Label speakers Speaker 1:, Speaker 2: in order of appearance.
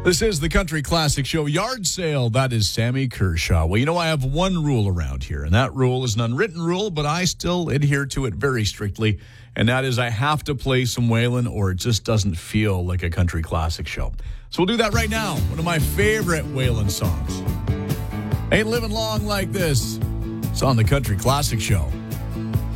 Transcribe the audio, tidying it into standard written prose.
Speaker 1: This is the Country Classic Show Yard Sale. That is Sammy Kershaw. Well, I have one rule around here, and that rule is an unwritten rule, but I still adhere to it very strictly, and that is I have to play some Waylon or it just doesn't feel like a Country Classic Show. So we'll do that right now. One of my favorite Waylon songs. Ain't Living Long Like This. It's on the Country Classic Show.